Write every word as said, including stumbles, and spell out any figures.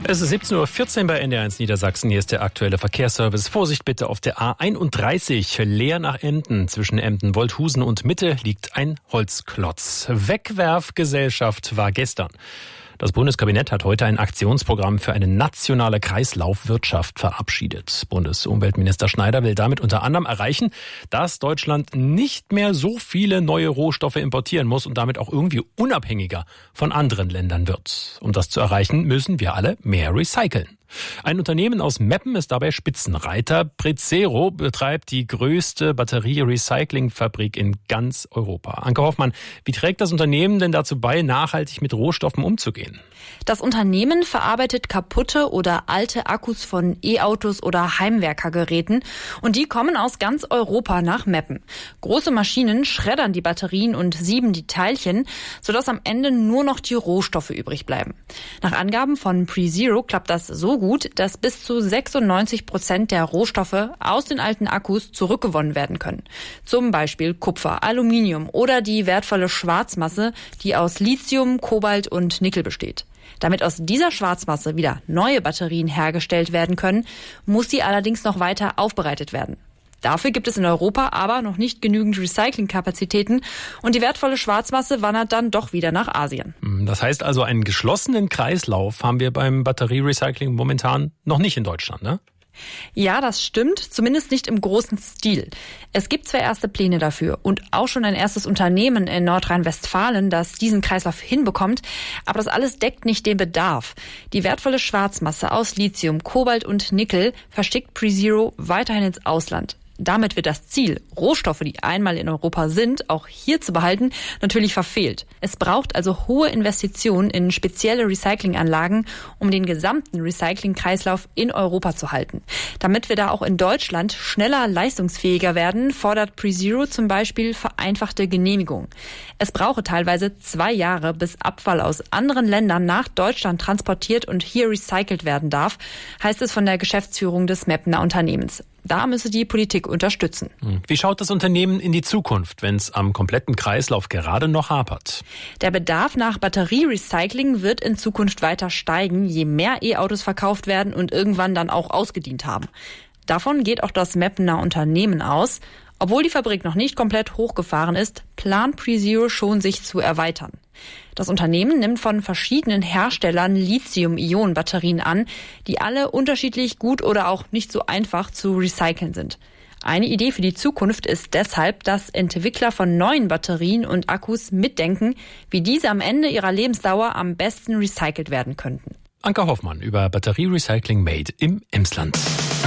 Es ist siebzehn Uhr vierzehn bei N D R eins Niedersachsen. Hier ist der aktuelle Verkehrsservice. Vorsicht bitte auf der A einunddreißig, leer nach Emden. Zwischen Emden, Wolthusen und Mitte liegt ein Holzklotz. Wegwerfgesellschaft war gestern. Das Bundeskabinett hat heute ein Aktionsprogramm für eine nationale Kreislaufwirtschaft verabschiedet. Bundesumweltminister Schneider will damit unter anderem erreichen, dass Deutschland nicht mehr so viele neue Rohstoffe importieren muss und damit auch irgendwie unabhängiger von anderen Ländern wird. Um das zu erreichen, müssen wir alle mehr recyceln. Ein Unternehmen aus Meppen ist dabei Spitzenreiter. Prezero betreibt die größte Batterie-Recycling-Fabrik in ganz Europa. Anke Hoffmann, wie trägt das Unternehmen denn dazu bei, nachhaltig mit Rohstoffen umzugehen? Das Unternehmen verarbeitet kaputte oder alte Akkus von E-Autos oder Heimwerkergeräten und die kommen aus ganz Europa nach Meppen. Große Maschinen schreddern die Batterien und sieben die Teilchen, sodass am Ende nur noch die Rohstoffe übrig bleiben. Nach Angaben von Prezero klappt das so gut, dass bis zu sechsundneunzig Prozent der Rohstoffe aus den alten Akkus zurückgewonnen werden können. Zum Beispiel Kupfer, Aluminium oder die wertvolle Schwarzmasse, die aus Lithium, Kobalt und Nickel besteht. Damit aus dieser Schwarzmasse wieder neue Batterien hergestellt werden können, muss sie allerdings noch weiter aufbereitet werden. Dafür gibt es in Europa aber noch nicht genügend Recyclingkapazitäten und die wertvolle Schwarzmasse wandert dann doch wieder nach Asien. Das heißt also, einen geschlossenen Kreislauf haben wir beim Batterierecycling momentan noch nicht in Deutschland, ne? Ja, das stimmt, zumindest nicht im großen Stil. Es gibt zwar erste Pläne dafür und auch schon ein erstes Unternehmen in Nordrhein-Westfalen, das diesen Kreislauf hinbekommt, aber das alles deckt nicht den Bedarf. Die wertvolle Schwarzmasse aus Lithium, Kobalt und Nickel verschickt Prezero weiterhin ins Ausland. Damit wird das Ziel, Rohstoffe, die einmal in Europa sind, auch hier zu behalten, natürlich verfehlt. Es braucht also hohe Investitionen in spezielle Recyclinganlagen, um den gesamten Recyclingkreislauf in Europa zu halten. Damit wir da auch in Deutschland schneller leistungsfähiger werden, fordert Prezero zum Beispiel vereinfachte Genehmigungen. Es brauche teilweise zwei Jahre, bis Abfall aus anderen Ländern nach Deutschland transportiert und hier recycelt werden darf, heißt es von der Geschäftsführung des Meppener Unternehmens. Da müsse die Politik unterstützen. Wie schaut das Unternehmen in die Zukunft, wenn es am kompletten Kreislauf gerade noch hapert? Der Bedarf nach Batterierecycling wird in Zukunft weiter steigen, je mehr E-Autos verkauft werden und irgendwann dann auch ausgedient haben. Davon geht auch das Meppener Unternehmen aus. Obwohl die Fabrik noch nicht komplett hochgefahren ist, plant Prezero schon, sich zu erweitern. Das Unternehmen nimmt von verschiedenen Herstellern Lithium-Ionen-Batterien an, die alle unterschiedlich gut oder auch nicht so einfach zu recyceln sind. Eine Idee für die Zukunft ist deshalb, dass Entwickler von neuen Batterien und Akkus mitdenken, wie diese am Ende ihrer Lebensdauer am besten recycelt werden könnten. Anke Hoffmann über Batterierecycling Made im Emsland.